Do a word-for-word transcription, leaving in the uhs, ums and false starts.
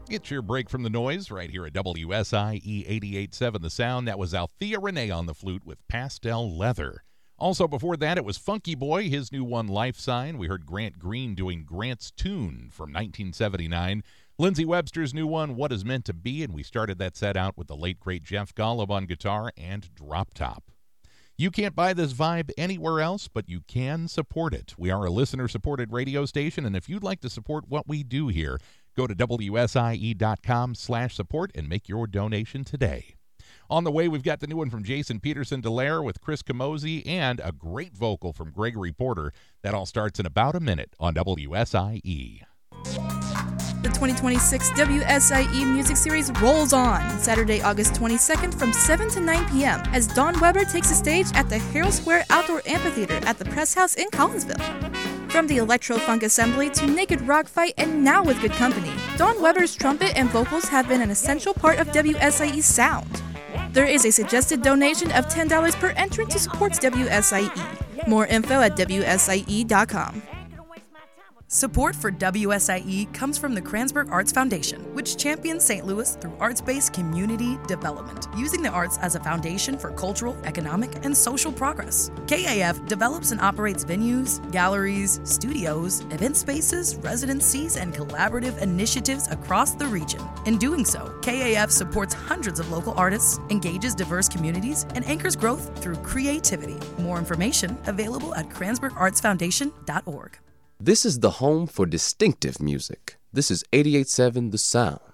Get your break from the noise right here at W S I E eighty-eight point seven The Sound. That was Althea Renee on the flute with Pastel Leather. Also before that, it was Funky Boy, his new one, Life Sign. We heard Grant Green doing Grant's Tune from nineteen seventy-nine. Lindsey Webster's new one, What Is Meant to Be, and we started that set out with the late, great Jeff Golub on guitar and Drop Top. You can't buy this vibe anywhere else, but you can support it. We are a listener-supported radio station, and if you'd like to support what we do here, go to W S I E dot com slash support and make your donation today. On the way, we've got the new one from Jason Peterson Delaire with Chris Camozzi and a great vocal from Gregory Porter. That all starts in about a minute on W S I E. The twenty twenty-six W S I E Music Series rolls on Saturday, August twenty-second from seven to nine p.m. as Dawn Weber takes the stage at the Herald Square Outdoor Amphitheater at the Press House in Collinsville. From the electro-funk assembly to naked rock fight and now with good company, Dawn Weber's trumpet and vocals have been an essential part of W S I E's sound. There is a suggested donation of ten dollars per entrant to support W S I E. More info at W S I E dot com. Support for W S I E comes from the Kranzberg Arts Foundation, which champions Saint Louis through arts-based community development, using the arts as a foundation for cultural, economic, and social progress. K A F develops and operates venues, galleries, studios, event spaces, residencies, and collaborative initiatives across the region. In doing so, K A F supports hundreds of local artists, engages diverse communities, and anchors growth through creativity. More information available at kranzberg arts foundation dot org. This is the home for distinctive music. This is eighty-eight point seven The Sound.